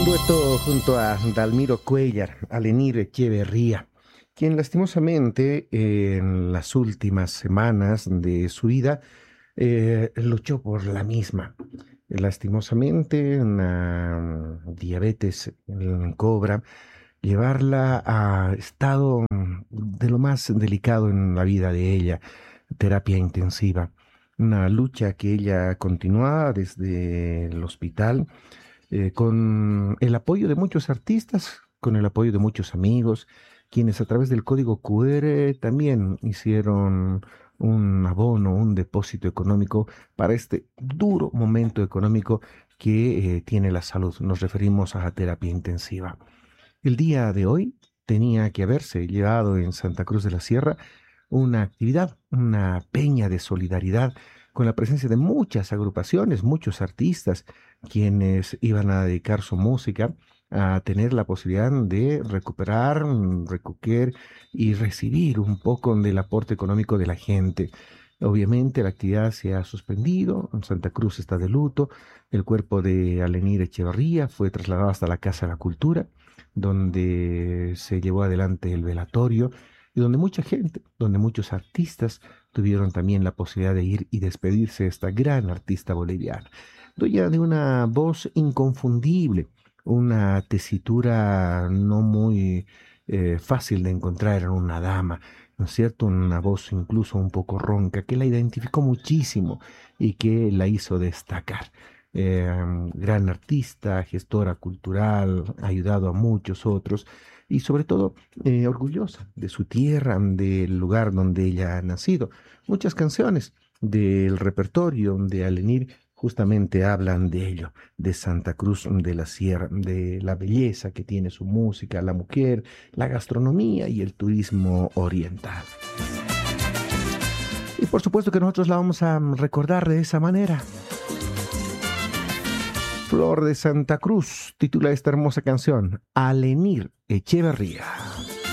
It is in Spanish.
Un dueto junto a Dalmiro Cuellar, Alenir Echeverría, quien lastimosamente en las últimas semanas de su vida luchó por la misma. Lastimosamente, una diabetes cobra llevarla a estado de lo más delicado en la vida de ella, terapia intensiva. Una lucha que ella continuaba desde el hospital con el apoyo de muchos artistas, con el apoyo de muchos amigos, quienes a través del código QR también hicieron un abono, un depósito económico para este duro momento económico que tiene la salud. Nos referimos a la terapia intensiva. El día de hoy tenía que haberse llevado en Santa Cruz de la Sierra una actividad, una peña de solidaridad con la presencia de muchas agrupaciones, muchos artistas, quienes iban a dedicar su música a tener la posibilidad de recuperar, recoger y recibir un poco del aporte económico de la gente. Obviamente la actividad se ha suspendido, Santa Cruz está de luto, el cuerpo de Alenir Echeverría fue trasladado hasta la Casa de la Cultura, donde se llevó adelante el velatorio y donde mucha gente, donde muchos artistas tuvieron también la posibilidad de ir y despedirse de esta gran artista boliviana, dueña de una voz inconfundible, una tesitura no muy fácil de encontrar en una dama, ¿no es cierto? Una voz incluso un poco ronca que la identificó muchísimo y que la hizo destacar. Eh, Gran artista, gestora cultural, ha ayudado a muchos otros y sobre todo orgullosa de su tierra, del lugar donde ella ha nacido. Muchas canciones del repertorio de Alenir justamente hablan de ello, de Santa Cruz de la Sierra, de la belleza que tiene su música, la mujer, la gastronomía y el turismo oriental. Y por supuesto que nosotros la vamos a recordar de esa manera. Flor de Santa Cruz titula esta hermosa canción, Alenir Echeverría.